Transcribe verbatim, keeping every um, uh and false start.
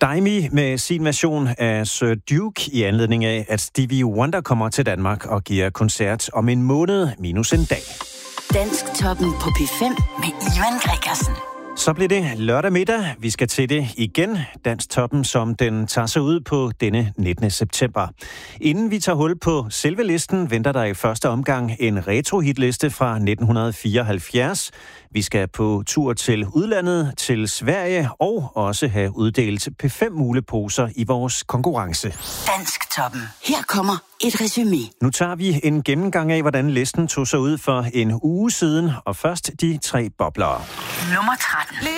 Daimi med sin version af Sir Duke i anledning af, at Stevie Wonder kommer til Danmark og giver koncert om en måned minus en dag. Dansktoppen på P fem med Ivan Gregersen. Så bliver det lørdag middag. Vi skal til det igen. Dansktoppen, som den tager sig ud på denne nittende september. Inden vi tager hul på selve listen, venter der i første omgang en retro-hitliste fra nitten fireoghalvfjerds. Vi skal på tur til udlandet, til Sverige, og også have uddelt P fem muleposer i vores konkurrence. Dansktoppen. Her kommer et resumé. Nu tager vi en gennemgang af, hvordan listen tog sig ud for en uge siden, og først de tre bobler. Nummer tretten.